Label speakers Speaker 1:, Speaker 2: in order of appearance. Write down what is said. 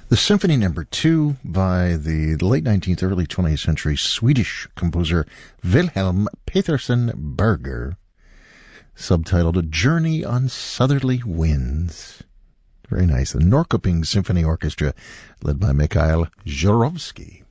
Speaker 1: The Symphony Number 2 by the late 19th, early 20th century Swedish composer Wilhelm Petersen Berger, subtitled A Journey on Southerly Winds. Very nice. The Norrköping Symphony Orchestra, led by Mikhail Zhurovsky.